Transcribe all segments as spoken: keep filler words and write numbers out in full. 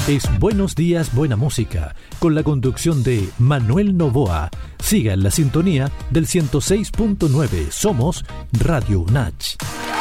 Es Buenos Días, Buena Música, con la conducción de Manuel Novoa. Siga en la sintonía del ciento seis punto nueve. Somos Radio UNACH.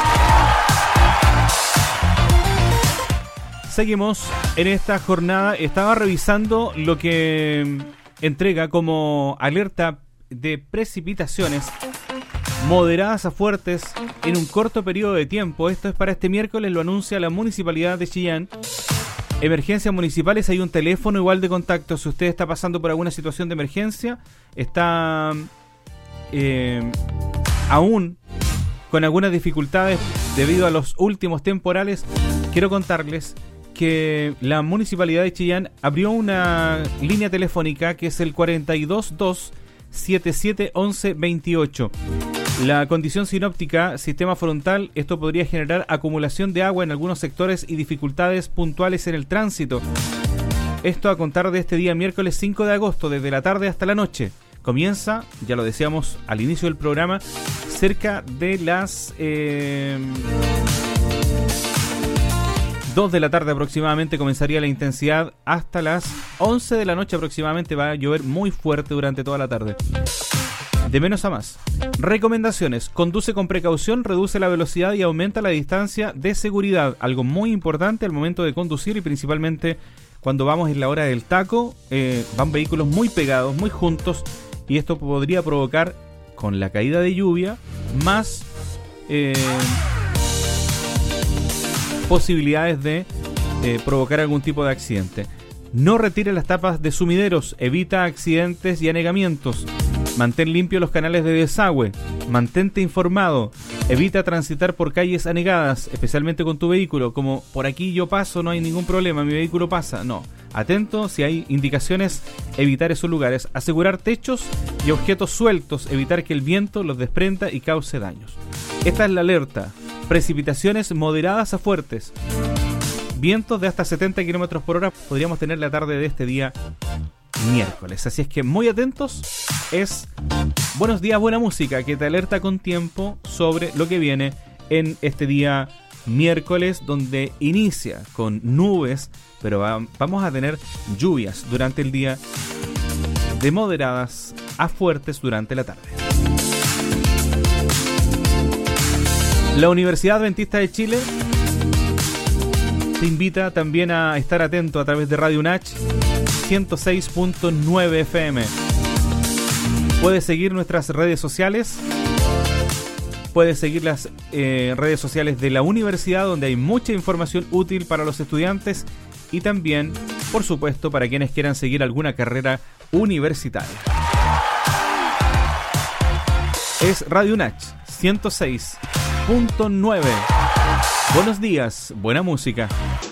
Seguimos en esta jornada. Estaba revisando lo que entrega como alerta de precipitaciones moderadas a fuertes en un corto periodo de tiempo. Esto es para este miércoles, lo anuncia la Municipalidad de Chillán. Emergencias municipales, hay un teléfono igual de contacto. Si usted está pasando por alguna situación de emergencia, está eh, aún con algunas dificultades debido a los últimos temporales, quiero contarles que la Municipalidad de Chillán abrió una línea telefónica que es el cuarenta y dos dos, setenta y siete once veintiocho. La condición sinóptica, sistema frontal, esto podría generar acumulación de agua en algunos sectores y dificultades puntuales en el tránsito. Esto a contar de este día miércoles cinco de agosto, desde la tarde hasta la noche. Comienza, ya lo decíamos al inicio del programa, cerca de las eh, dos de la tarde aproximadamente comenzaría la intensidad, hasta las once de la noche aproximadamente va a llover muy fuerte durante toda la tarde. De menos a más. Recomendaciones: conduce con precaución, reduce la velocidad y aumenta la distancia de seguridad. Algo muy importante al momento de conducir y principalmente cuando vamos en la hora del taco. Eh, van vehículos muy pegados, muy juntos, y esto podría provocar, con la caída de lluvia, más eh, posibilidades de eh, provocar algún tipo de accidente. No retire las tapas de sumideros, evita accidentes y anegamientos. Mantén limpios los canales de desagüe. Mantente informado. Evita transitar por calles anegadas, especialmente con tu vehículo. Como por aquí yo paso, no hay ningún problema, mi vehículo pasa. No. Atento, si hay indicaciones, evitar esos lugares. Asegurar techos y objetos sueltos. Evitar que el viento los desprenda y cause daños. Esta es la alerta. Precipitaciones moderadas a fuertes. Vientos de hasta setenta kilómetros por hora podríamos tener la tarde de este día miércoles. Así es que muy atentos. Es Buenos Días, Buena Música, que te alerta con tiempo sobre lo que viene en este día miércoles, donde inicia con nubes, pero va, vamos a tener lluvias durante el día, de moderadas a fuertes durante la tarde. La Universidad Adventista de Chile te invita también a estar atento a través de Radio UNACH ciento seis punto nueve F M. Puedes seguir nuestras redes sociales. Puedes seguir las eh, redes sociales de la universidad, donde hay mucha información útil para los estudiantes y también, por supuesto, para quienes quieran seguir alguna carrera universitaria. Es Radio UNACH ciento seis punto nueve. Buenos días, buena música.